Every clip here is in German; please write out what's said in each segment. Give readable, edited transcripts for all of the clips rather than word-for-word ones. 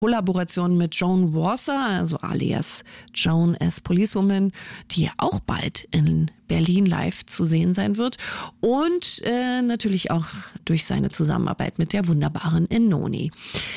Kollaboration mit Joan Wasser, also alias Joan as Policewoman, die ja auch bald in Berlin live zu sehen sein wird. Und natürlich auch durch seine Zusammenarbeit mit der wunderbaren Enoni.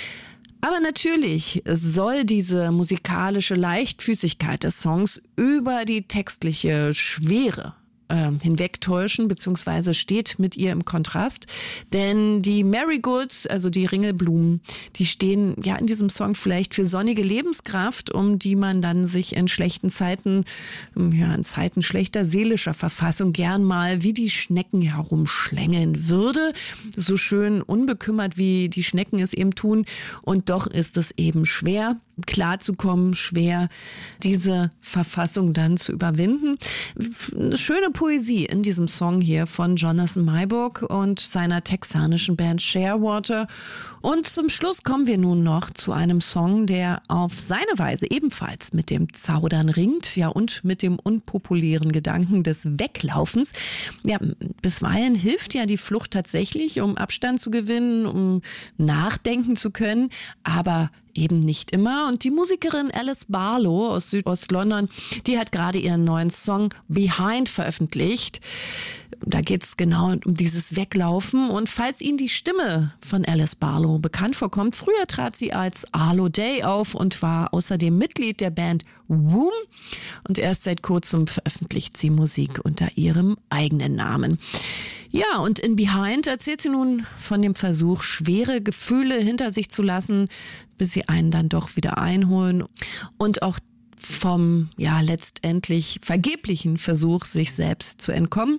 Aber natürlich soll diese musikalische Leichtfüßigkeit des Songs über die textliche Schwere hinwegtäuschen, beziehungsweise steht mit ihr im Kontrast. Denn die Marigolds, also die Ringelblumen, die stehen ja in diesem Song vielleicht für sonnige Lebenskraft, um die man dann sich in schlechten Zeiten, ja in Zeiten schlechter seelischer Verfassung gern mal wie die Schnecken herumschlängeln würde. So schön unbekümmert, wie die Schnecken es eben tun. Und doch ist es eben schwer, klarzukommen, schwer, diese Verfassung dann zu überwinden. Eine schöne Poesie in diesem Song hier von Jonathan Mayburg und seiner texanischen Band Shearwater. Und zum Schluss kommen wir nun noch zu einem Song, der auf seine Weise ebenfalls mit dem Zaudern ringt, ja, und mit dem unpopulären Gedanken des Weglaufens. Ja, bisweilen hilft ja die Flucht tatsächlich, um Abstand zu gewinnen, um nachdenken zu können, aber eben nicht immer. Und die Musikerin Alice Barlow aus Südost-London, die hat gerade ihren neuen Song Behind veröffentlicht. Da geht's genau um dieses Weglaufen. Und falls Ihnen die Stimme von Alice Barlow bekannt vorkommt, früher trat sie als Arlo Day auf und war außerdem Mitglied der Band Womb. Und erst seit kurzem veröffentlicht sie Musik unter ihrem eigenen Namen. Ja, und in Behind erzählt sie nun von dem Versuch, schwere Gefühle hinter sich zu lassen, bis sie einen dann doch wieder einholen. Und auch vom, ja, letztendlich vergeblichen Versuch, sich selbst zu entkommen.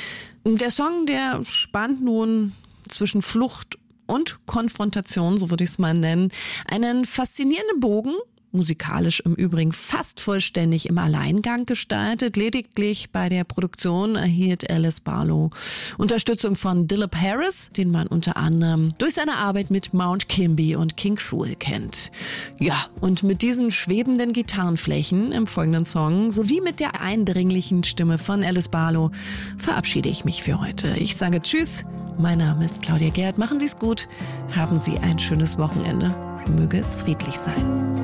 Der Song, der spannt nun zwischen Flucht und Konfrontation, so würde ich es mal nennen, einen faszinierenden Bogen, musikalisch im Übrigen fast vollständig im Alleingang gestaltet. Lediglich bei der Produktion erhielt Alice Barlow Unterstützung von Dilip Harris, den man unter anderem durch seine Arbeit mit Mount Kimby und King Cruel kennt. Ja, und mit diesen schwebenden Gitarrenflächen im folgenden Song sowie mit der eindringlichen Stimme von Alice Barlow verabschiede ich mich für heute. Ich sage Tschüss, mein Name ist Claudia Gerd. Machen Sie es gut, haben Sie ein schönes Wochenende. Möge es friedlich sein.